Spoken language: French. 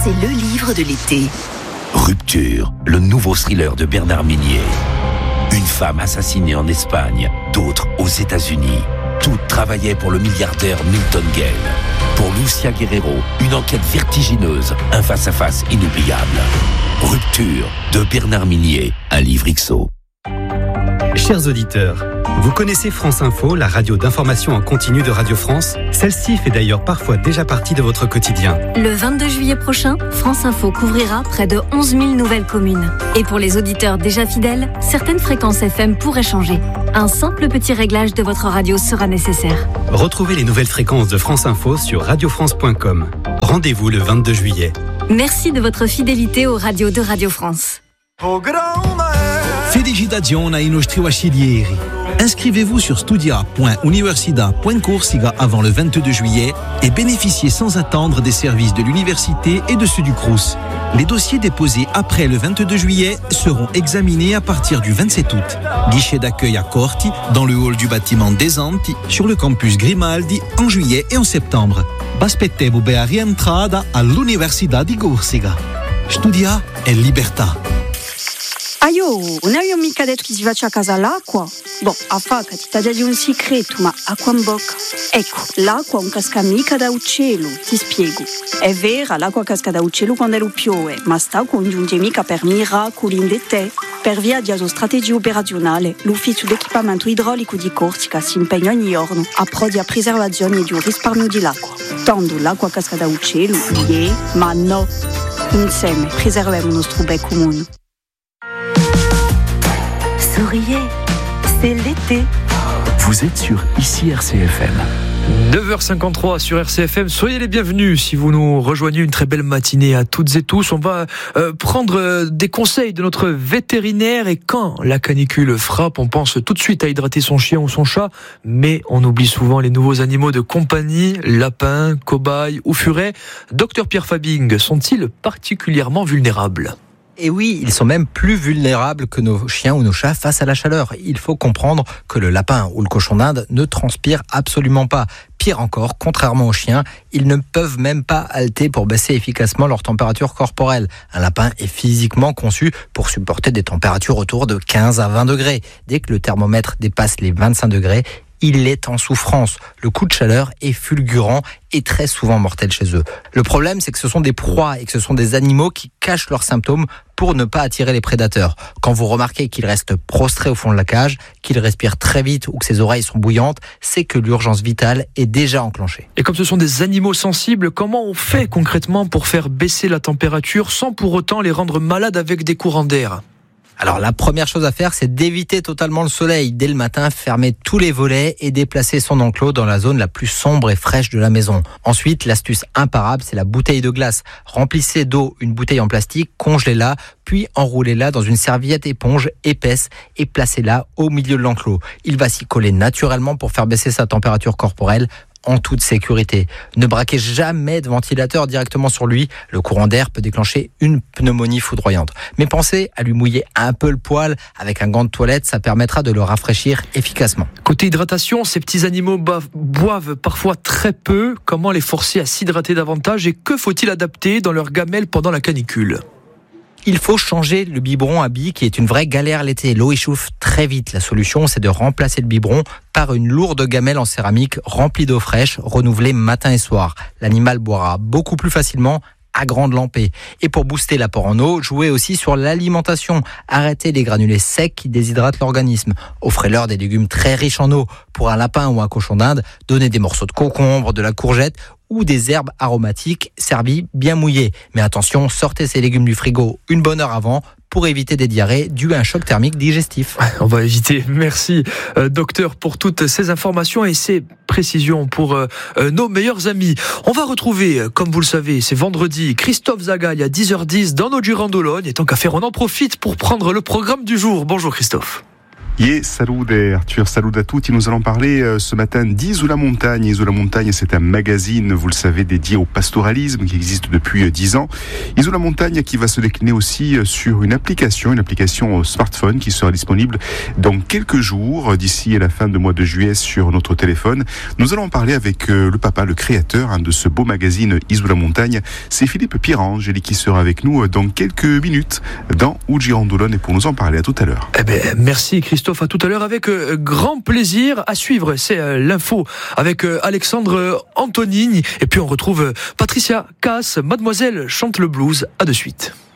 c'est le livre de l'été. Rupture, le nouveau thriller de Bernard Minier. Une femme assassinée en Espagne, d'autres aux États-Unis. Toutes travaillaient pour le milliardaire Milton Gale. Pour Lucia Guerrero, une enquête vertigineuse, un face-à-face inoubliable. Rupture de Bernard Minier, un livre XO. Chers auditeurs, vous connaissez France Info, la radio d'information en continu de Radio France? Celle-ci fait d'ailleurs parfois déjà partie de votre quotidien. Le 22 juillet prochain, France Info couvrira près de 11 000 nouvelles communes. Et pour les auditeurs déjà fidèles, certaines fréquences FM pourraient changer. Un simple petit réglage de votre radio sera nécessaire. Retrouvez les nouvelles fréquences de France Info sur radiofrance.com. Rendez-vous le 22 juillet. Merci de votre fidélité aux radios de Radio France. Felicitazioni ai nostri bachelieri. Inscrivez-vous sur studia.universida.corsica avant le 22 juillet et bénéficiez sans attendre des services de l'université et de ceux du Crous. Les dossiers déposés après le 22 juillet seront examinés à partir du 27 août. Guichet d'accueil à Corti, dans le hall du bâtiment des Anti, sur le campus Grimaldi, en juillet et en septembre. Baspettevo a rientrada all'Università di Corsica. Studia è libertà. Aio, non abbiamo mica detto che si faccia a casa l'acqua? Boh, a facca, ti taglia di un segreto, ma acqua in bocca. Ecco, l'acqua non casca mica da uccello, ti spiego. È vera, l'acqua casca da uccello quando piove, ma sta congiunge mica per miracoli in te. Per via di strategia operazionale, l'ufficio d'equipamento idraulico di Corsica si impegna ogni giorno a pro di preservazione e di un risparmio di l'acqua. Tanto l'acqua casca da uccello, ma no. Insieme preserviamo il nostro bel comune. Souriez, c'est l'été. Vous êtes sur ici RCFM. 9h53 sur RCFM, soyez les bienvenus si vous nous rejoignez. Une très belle matinée à toutes et tous. On va prendre des conseils de notre vétérinaire, et quand la canicule frappe, on pense tout de suite à hydrater son chien ou son chat, mais on oublie souvent les nouveaux animaux de compagnie, lapins, cobayes ou furets. Docteur Pierre Fabing, sont-ils particulièrement vulnérables ? Et oui, ils sont même plus vulnérables que nos chiens ou nos chats face à la chaleur. Il faut comprendre que le lapin ou le cochon d'Inde ne transpirent absolument pas. Pire encore, contrairement aux chiens, ils ne peuvent même pas halter pour baisser efficacement leur température corporelle. Un lapin est physiquement conçu pour supporter des températures autour de 15 à 20 degrés. Dès que le thermomètre dépasse les 25 degrés, il est en souffrance. Le coup de chaleur est fulgurant et très souvent mortel chez eux. Le problème, c'est que ce sont des proies et que ce sont des animaux qui cachent leurs symptômes pour ne pas attirer les prédateurs. Quand vous remarquez qu'il reste prostré au fond de la cage, qu'il respire très vite ou que ses oreilles sont bouillantes, c'est que l'urgence vitale est déjà enclenchée. Et comme ce sont des animaux sensibles, comment on fait concrètement pour faire baisser la température sans pour autant les rendre malades avec des courants d'air ? Alors la première chose à faire, c'est d'éviter totalement le soleil. Dès le matin, fermer tous les volets et déplacer son enclos dans la zone la plus sombre et fraîche de la maison. Ensuite, l'astuce imparable, c'est la bouteille de glace. Remplissez d'eau une bouteille en plastique, congelez-la, puis enroulez-la dans une serviette éponge épaisse et placez-la au milieu de l'enclos. Il va s'y coller naturellement pour faire baisser sa température corporelle en toute sécurité. Ne braquez jamais de ventilateur directement sur lui. Le courant d'air peut déclencher une pneumonie foudroyante. Mais pensez à lui mouiller un peu le poil avec un gant de toilette, ça permettra de le rafraîchir efficacement. Côté hydratation, ces petits animaux boivent parfois très peu. Comment les forcer à s'hydrater davantage et que faut-il adapter dans leur gamelle pendant la canicule ? Il faut changer le biberon à billes qui est une vraie galère l'été. L'eau échauffe très vite. La solution, c'est de remplacer le biberon par une lourde gamelle en céramique remplie d'eau fraîche, renouvelée matin et soir. L'animal boira beaucoup plus facilement à grande lampée. Et pour booster l'apport en eau, jouez aussi sur l'alimentation. Arrêtez les granulés secs qui déshydratent l'organisme. Offrez-leur des légumes très riches en eau. Pour un lapin ou un cochon d'Inde, donnez des morceaux de concombre, de la courgette ou des herbes aromatiques servies bien mouillées. Mais attention, sortez ces légumes du frigo une bonne heure avant pour éviter des diarrhées dues à un choc thermique digestif. On va éviter. Merci, docteur, pour toutes ces informations et ces précisions pour nos meilleurs amis. On va retrouver, comme vous le savez, c'est vendredi, Christophe Zagaï à 10h10 dans nos Girandologne. Et tant qu'à faire, on en profite pour prendre le programme du jour. Bonjour Christophe. Salude Arthur, salude à tutti. Nous allons parler ce matin d'Isola Montagne. Isola Montagne, c'est un magazine, vous le savez, dédié au pastoralisme qui existe depuis 10 ans. Isola Montagne qui va se décliner aussi sur une application au smartphone qui sera disponible dans quelques jours, d'ici à la fin du mois de juillet sur notre téléphone. Nous allons en parler avec le papa, le créateur de ce beau magazine Isola Montagne. C'est Philippe Pirangeli qui sera avec nous dans quelques minutes dans Ugirandolone et pour nous en parler. À tout à l'heure. Merci Christophe. À tout à l'heure avec grand plaisir à suivre. C'est l'info avec Alexandre Antonini. Et puis on retrouve Patricia Cass. Mademoiselle chante le blues. À de suite.